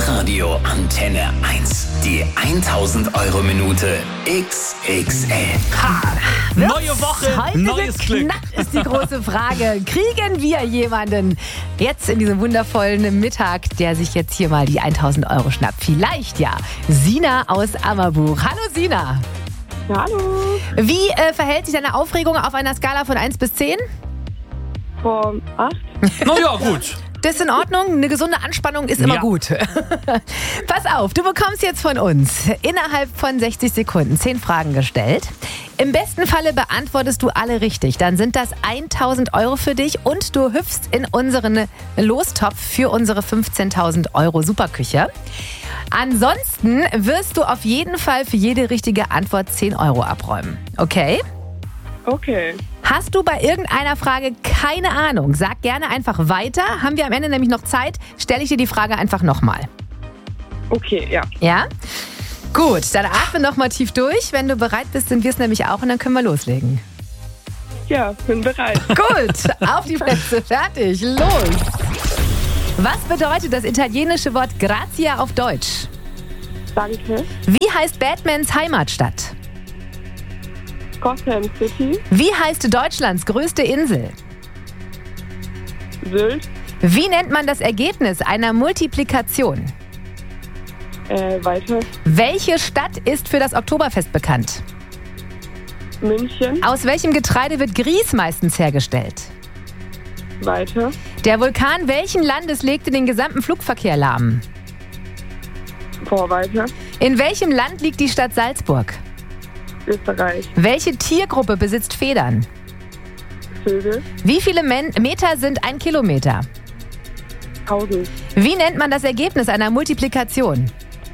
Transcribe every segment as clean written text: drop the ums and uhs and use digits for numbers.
Hitradio Antenne 1. Die 1000-Euro-Minute XXL. Neue Woche, Heute neues Glück. geknackt ist die große Frage. Kriegen wir jemanden jetzt in diesem wundervollen Mittag, der sich jetzt hier mal die 1000 Euro schnappt? Vielleicht ja. Sina aus Ammerbuch. Hallo Sina. Hallo. Wie verhält sich deine Aufregung auf einer Skala von 1 bis 10? Vor 8. Na ja, gut. Das ist in Ordnung. Eine gesunde Anspannung ist immer Ja. gut. Pass auf, du bekommst jetzt von uns innerhalb von 60 Sekunden 10 Fragen gestellt. Im besten Falle beantwortest du alle richtig. Dann sind das 1000 Euro für dich und du hüpfst in unseren Lostopf für unsere 15.000 Euro Superküche. Ansonsten wirst du auf jeden Fall für jede richtige Antwort 10 Euro abräumen. Okay? Okay. Hast du bei irgendeiner Frage keine Ahnung? Sag gerne einfach weiter. Haben wir am Ende nämlich noch Zeit, stelle ich dir die Frage einfach nochmal. Okay, ja. Ja? Gut, dann atme nochmal tief durch. Wenn du bereit bist, sind wir es nämlich auch und dann können wir loslegen. Ja, bin bereit. Gut, auf die Plätze, fertig, los! Was bedeutet das italienische Wort Grazia auf Deutsch? Danke. Wie heißt Batmans Heimatstadt? Gotham City. Wie heißt Deutschlands größte Insel? Sylt. Wie nennt man das Ergebnis einer Multiplikation? Weiter. Welche Stadt ist für das Oktoberfest bekannt? München. Aus welchem Getreide wird Grieß meistens hergestellt? Weiter. Der Vulkan welchen Landes legte den gesamten Flugverkehr lahm? Weiter. In welchem Land liegt die Stadt Salzburg? Österreich. Welche Tiergruppe besitzt Federn? Vögel. Wie viele Meter sind 1 Kilometer? 1000. Wie nennt man das Ergebnis einer Multiplikation?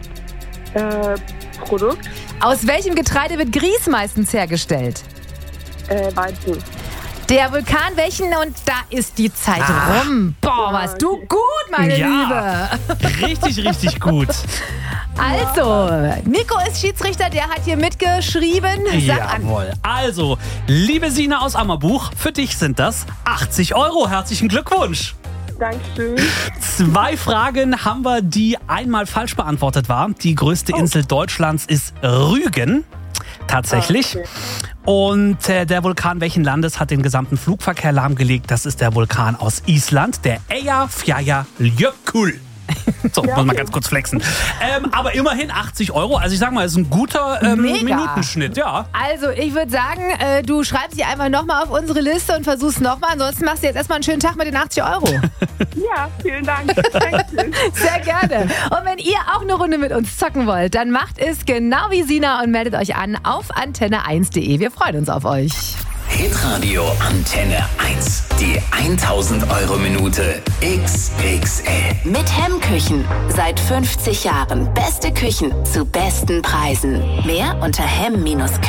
Produkt. Aus welchem Getreide wird Grieß meistens hergestellt? Weizen. Der Vulkan welchen? Und da ist die Zeit rum. Boah, warst du gut, meine Ja. Liebe. Richtig gut. Also, Nico ist Schiedsrichter, der hat hier mitgeschrieben. Sag an. Jawohl. Also, liebe Sina aus Ammerbuch, für dich sind das 80 Euro. Herzlichen Glückwunsch. Dankeschön. 2 Fragen haben wir, die einmal falsch beantwortet waren. Die größte Insel Deutschlands ist Rügen. Tatsächlich. Okay. Und der Vulkan welchen Landes hat den gesamten Flugverkehr lahmgelegt? Das ist der Vulkan aus Island, der Eyjafjallajökull. So, muss mal ganz kurz flexen. Aber immerhin 80 Euro. Also ich sag mal, ist ein guter Mega. Minutenschnitt, ja. Also, ich würde sagen, du schreibst sie einfach nochmal auf unsere Liste und versuchst nochmal. Ansonsten machst du jetzt erstmal einen schönen Tag mit den 80 Euro. Ja, vielen Dank. Dankeschön. Sehr gerne. Und wenn ihr auch eine Runde mit uns zocken wollt, dann macht es genau wie Sina und meldet euch an auf antenne1.de. Wir freuen uns auf euch. Hitradio Antenne 1. Die 1000 Euro Minute XXL. Mit Hemmküchen. Seit 50 Jahren beste Küchen zu besten Preisen. Mehr unter hemm-küchen.de.